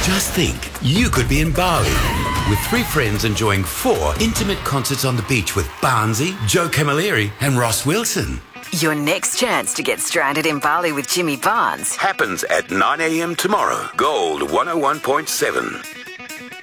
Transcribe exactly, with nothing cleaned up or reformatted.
Just think, you could be in Bali with three friends enjoying four intimate concerts on the beach with Barnsey, Joe Camilleri and Ross Wilson. Your next chance to get stranded in Bali with Jimmy Barnes happens at nine a.m. tomorrow. Gold one oh one point seven.